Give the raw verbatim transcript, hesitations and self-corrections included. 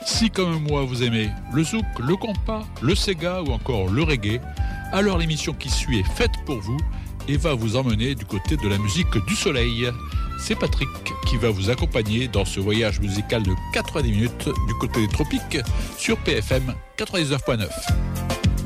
Si comme moi vous aimez le zouk, le compas, le sega ou encore le reggae, alors l'émission qui suit est faite pour vous et va vous emmener du côté de la musique du soleil. C'est Patrick qui va vous accompagner dans ce voyage musical de quatre-vingt-dix minutes du côté des tropiques sur P F M quatre-vingt-dix-neuf point neuf.